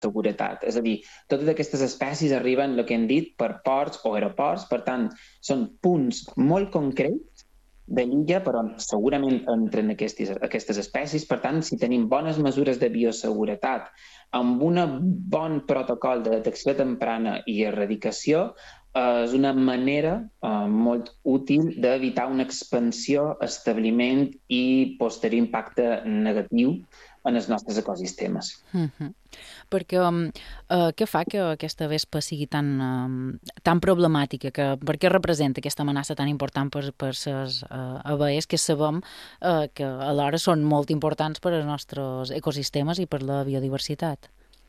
seguretat. És a dir, totes aquestes espècies arriben, el que hem dit, per ports o aeroports, per tant, són punts molt concrets de l'illa, però segurament entren aquestes espècies. Per tant, si tenim bones mesures de bioseguretat, amb un bon protocol de detecció temprana i erradicació, és una manera molt útil d'evitar una expansió, establiment i posterior impacte negatiu en els nostres ecosistemes. Perquè què fa que aquesta vespa sigui tan problemàtica? Per què representa aquesta amenaça tan important per les abelles que sabem que alhora són molt importants per als nostres ecosistemes i per la biodiversitat?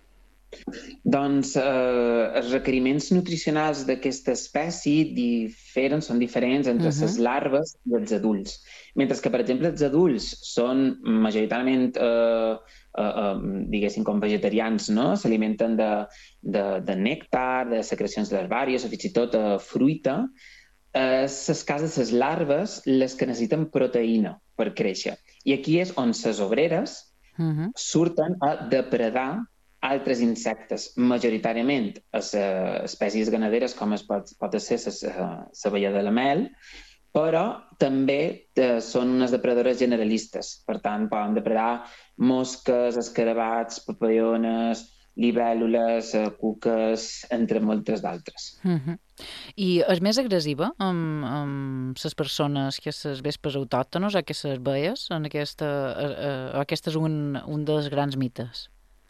Doncs els requeriments nutricionals d'aquesta espècie són diferents entre les larves i els adults. Mentre que, per exemple, els adults són majoritàriament, diguéssim, com vegetarians, no? S'alimenten de nèctar, de secrecions herbàries o fins i tot fruita. Les cases, les larves, les que necessiten proteïna per créixer. I aquí és on les obreres surten a depredar altres insectes, majoritàriament espècies ganaderes com pot ser l'abella de la mel, però també són unes depredadores generalistes. Per tant, poden depredar mosques, escarabats, papallones, libèl·lules, cuques, entre moltes d'altres. I és més agressiva amb les persones que les vespes autòctones o que les abelles? Aquest és un dels grans mites.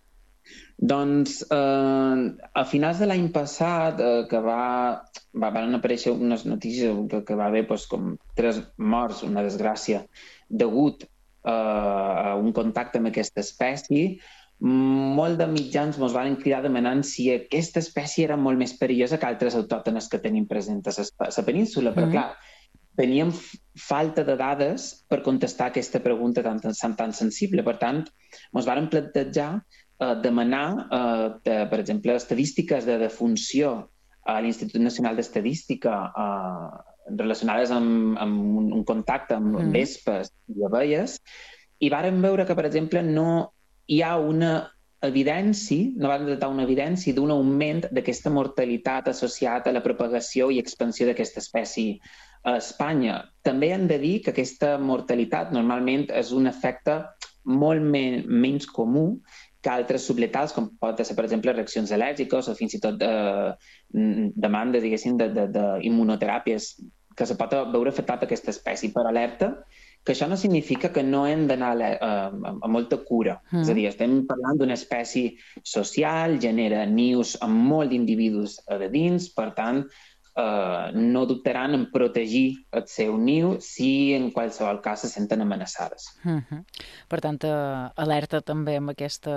Doncs a finals de l'any passat que van aparèixer unes notícies que va haver com 3 morts, una desgràcia, degut a un contacte amb aquesta espècie, molt de mitjans ens van cridar demanant si aquesta espècie era molt més perillosa que altres autòctones que tenim presents a la península, però clar, teníem falta de dades per contestar aquesta pregunta tan sensible. Per tant, ens vàrem plantejar demanar, per exemple, estadístiques de defunció a l'Institut Nacional d'Estadística relacionades amb un contacte amb vespes i abelles, i vàrem veure que, per exemple, no hi ha una evidència, no van detectar una evidència d'un augment d'aquesta mortalitat associat a la propagació i expansió d'aquesta espècie a Espanya. També hem de dir que aquesta mortalitat normalment és un efecte molt menys comú que altres subletals, com pot ser, per exemple, reaccions al·lèrgiques o fins i tot demanda, diguéssim, d'immunoteràpies que se pot veure afectat per aquesta espècie. Per alerta, que això no significa que no hem d'anar a molta cura. És a dir, estem parlant d'una espècie social, genera nius amb molt d'individus a dins, per tant, no dubtaran en protegir el seu niu si en qualsevol cas se senten amenaçades. Per tant, alerta també amb aquesta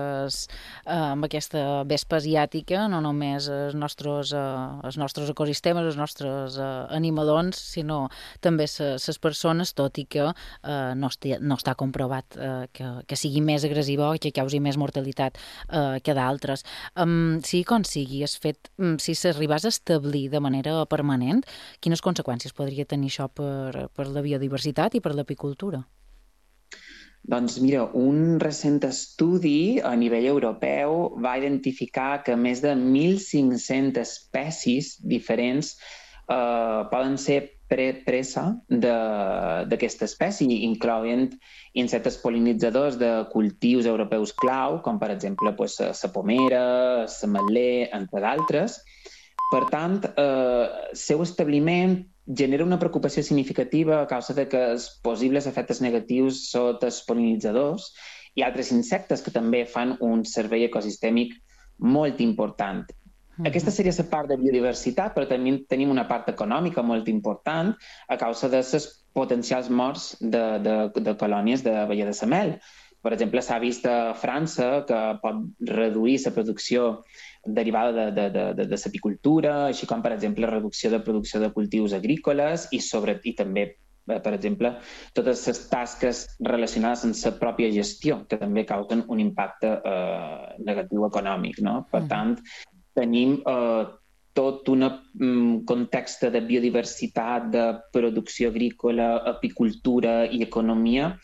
vespa asiàtica, no només els nostres ecosistemes, els nostres animalons, sinó també les persones, tot i que no està comprovat que sigui més agressiva o que causi més mortalitat que d'altres. Sigui com sigui, si s'arribés a establir de manera permanent, quines conseqüències podria tenir això per la biodiversitat i per l'apicultura? Doncs mira, un recent estudi a nivell europeu va identificar que més de 1.500 espècies diferents poden ser presa d'aquesta espècie, incloent insectes pol·linitzadors de cultius europeus clau, com per exemple la pomera, l'ametler, entre d'altres. Per tant, el seu establiment genera una preocupació significativa a causa de que els possibles efectes negatius sota els pol·linitzadors i altres insectes que també fan un servei ecosistèmic molt important. Aquesta seria la part de biodiversitat, però també tenim una part econòmica molt important a causa de les potencials morts de colònies d'abella de la mel. Per exemple, s'ha vist a França que pot reduir la producció derivada de l'apicultura, així com, per exemple, reducció de producció de cultius agrícoles i també, per exemple, totes les tasques relacionades amb la pròpia gestió, que també causen un impacte negatiu econòmic, no? Per tant, tenim tot un context de biodiversitat, de producció agrícola, apicultura i economia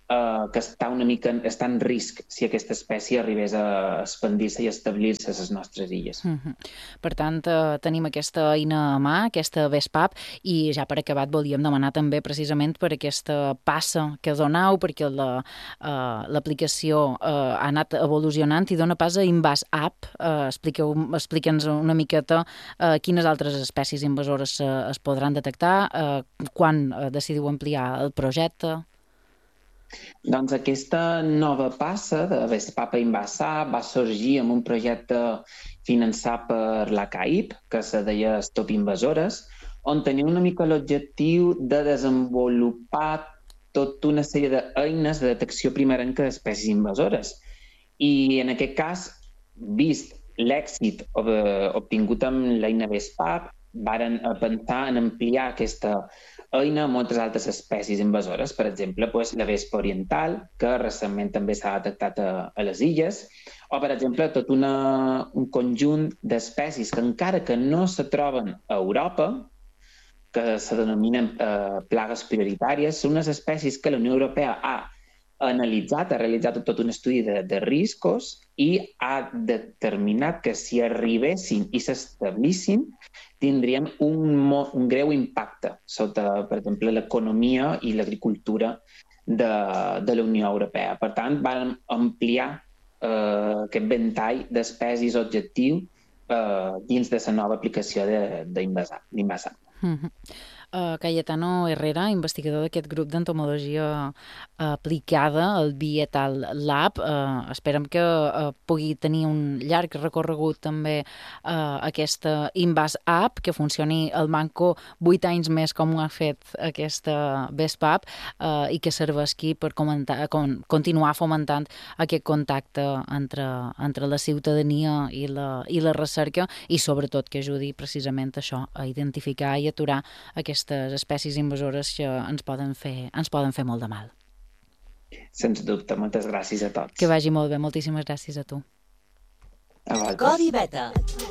que està en risc si aquesta espècie arribés a expandir-se i establir-se a les nostres illes. Per tant, tenim aquesta eina a mà, aquesta VESPAP, i ja per acabat volíem demanar també precisament per aquesta passa que donau, perquè l'aplicació ha anat evolucionant i dona pas a Invas App. Explica'ns una miqueta quines altres espècies invasores es podran detectar, quan decidiu ampliar el projecte. Doncs aquesta nova passa de VESPAP a Invasar va sorgir amb un projecte finançat per la CAIP, que se deia Stop Invasores, on tenia una mica l'objectiu de desenvolupar tota una sèrie d'eines de detecció primerenca d'espècies invasores. I en aquest cas, vist l'èxit obtingut amb l'eina VESPAP, varen pensar en ampliar aquesta eina a moltes altres espècies invasores, per exemple, la vespa oriental, que recentment també s'ha detectat a les illes, o, per exemple, tot un conjunt d'espècies que encara que no se troben a Europa, que se denominen plagues prioritàries, són unes espècies que la Unió Europea ha analitzat, ha realitzat tot un estudi de riscos i ha determinat que si arribessin i s'establissin tindrien un greu impacte sota, per exemple, l'economia i l'agricultura de la Unió Europea. Per tant, van ampliar aquest ventall d'espècies objectiu dins de la nova aplicació d'Invasar. Cayetano Herrera, investigador d'aquest grup d'entomologia aplicada, el Bietal Lab. Esperem que pugui tenir un llarg recorregut també aquesta Invas App, que funcioni al manco 8 anys més com ho ha fet aquesta VESPAP i que serveixi per continuar fomentant aquest contacte entre la ciutadania i la recerca i sobretot que ajudi precisament això a identificar i aturar aquestes espècies invasores que ens poden fer molt de mal. Sens dubte, moltes gràcies a tots. Que vagi molt bé, moltíssimes gràcies a tu. A vosaltres. Codi Beta.